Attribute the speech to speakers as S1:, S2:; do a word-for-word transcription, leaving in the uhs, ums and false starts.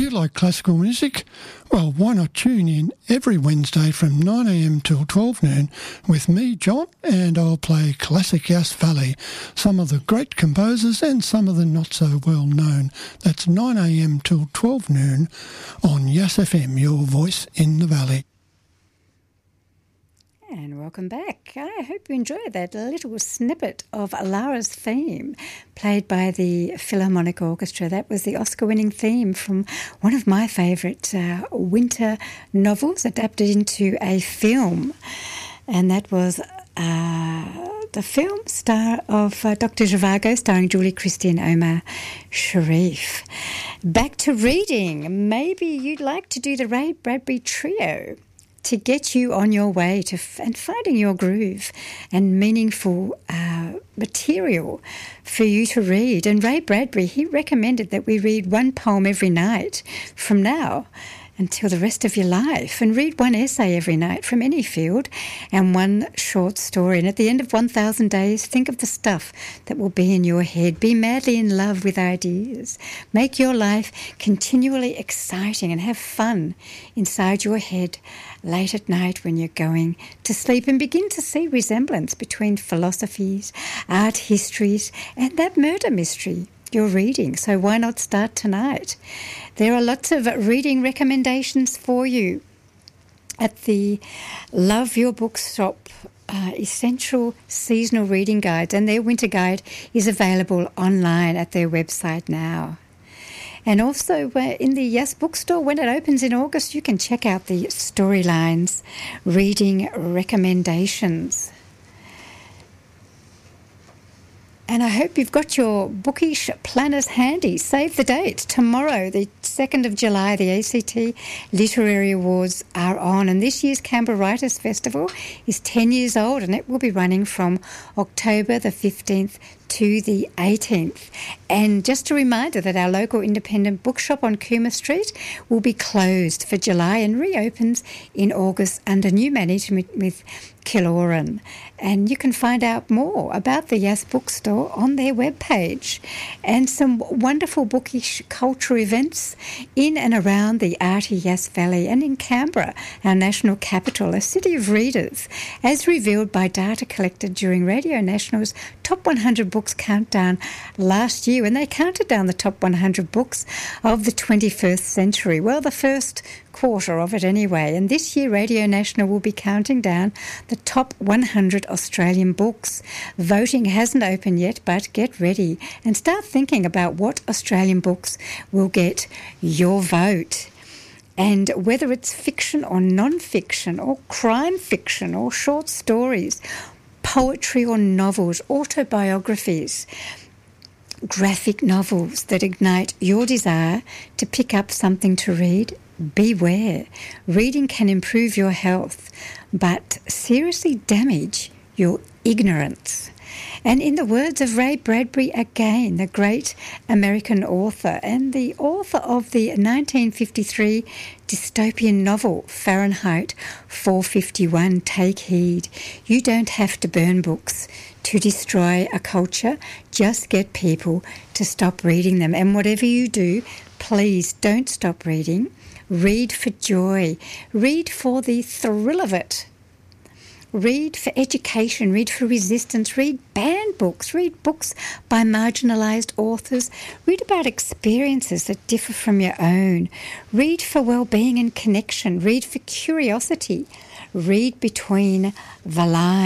S1: you like classical music? Well, why not tune in every Wednesday from nine a m till twelve noon with me, John, and I'll play classic Yass Valley, some of the great composers and some of the not so well known. That's nine a m till twelve noon on Yass F M, your voice in the valley.
S2: And welcome back. I hope you enjoyed that little snippet of Lara's theme played by the Philharmonic Orchestra. That was the Oscar-winning theme from one of my favourite uh, winter novels adapted into a film. And that was uh, the film star of uh, Doctor Zhivago, starring Julie Christie and Omar Sharif. Back to reading. Maybe you'd like to do the Ray Bradbury Trio to get you on your way to f- and finding your groove and meaningful uh, material for you to read. And Ray Bradbury, he recommended that we read one poem every night from now until the rest of your life, and read one essay every night from any field and one short story. And at the end of one thousand days, think of the stuff that will be in your head. Be madly in love with ideas. Make your life continually exciting and have fun inside your head late at night when you're going to sleep, and begin to see resemblance between philosophies, art histories, and that murder mystery you're reading. So why not start tonight? There are lots of reading recommendations for you at the Love Your Bookshop uh, Essential Seasonal Reading Guides, and their winter guide is available online at their website now. And also uh, in the Yass Bookstore, when it opens in August, you can check out the Storylines reading recommendations. And I hope you've got your bookish planners handy. Save the date. Tomorrow, the second of July, the A C T Literary Awards are on. And this year's Canberra Writers Festival is ten years old, and it will be running from October the fifteenth to the eighteenth. And just a reminder that our local independent bookshop on Cooma Street will be closed for July and reopens in August under new management with Killoran. And you can find out more about the Yass Bookstore on their webpage, and some wonderful bookish culture events in and around the arty Yass Valley and in Canberra, our national capital, a city of readers, as revealed by data collected during Radio National's Top one hundred Books Countdown last year, when they counted down the top one hundred books of the twenty-first century. Well, the first quarter of it anyway. And this year Radio National will be counting down the top one hundred Australian books. Voting hasn't opened yet, but get ready and start thinking about what Australian books will get your vote. And whether it's fiction or non-fiction or crime fiction or short stories, poetry or novels, autobiographies, graphic novels that ignite your desire to pick up something to read, beware. Reading can improve your health, but seriously damage your ignorance. And in the words of Ray Bradbury, again, the great American author and the author of the nineteen fifty-three dystopian novel Fahrenheit four fifty-one, take heed. You don't have to burn books to destroy a culture. Just get people to stop reading them. And whatever you do, please don't stop reading. Read for joy. Read for the thrill of it. Read for education, read for resistance, read banned books, read books by marginalised authors, read about experiences that differ from your own, read for well-being and connection, read for curiosity, read between the lines.